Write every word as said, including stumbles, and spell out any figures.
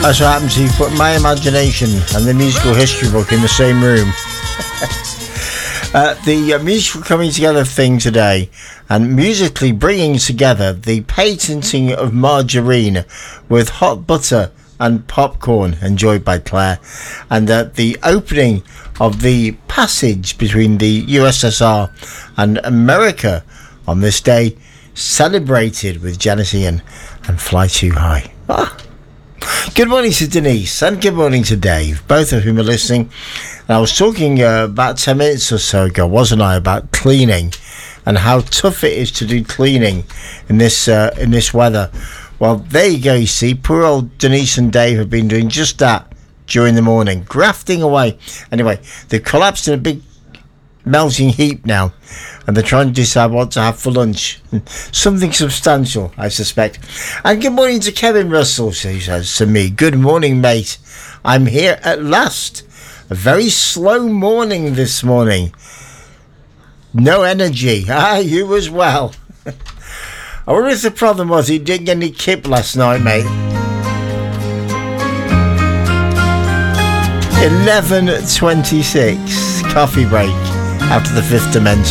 That's what happens if you put my imagination and the musical history book in the same room. uh, the uh, musical coming together thing today, and musically bringing together the patenting of margarine with hot butter and popcorn, enjoyed by Claire, and uh, the opening of the passage between the U S S R and America on this day, celebrated with Janis Ian and Fly Too High. Ah. Good morning to Denise and good morning to Dave, both of whom are listening. And I was talking uh, about ten minutes or so ago, wasn't I, about cleaning and how tough it is to do cleaning in this uh, in this weather. Well, there you go, you see, poor old Denise and Dave have been doing just that during the morning, grafting away. Anyway, they've collapsed in a big melting heap now, and they're trying to decide what to have for lunch. Something substantial, I suspect. And good morning to Kevin Russell, he says to me, good morning, mate. I'm here at last. A very slow morning this morning. No energy. Ah, you as well. I wonder if the problem was he didn't get any kip last night, mate. eleven twenty-six, coffee break after the Fifth Dimension.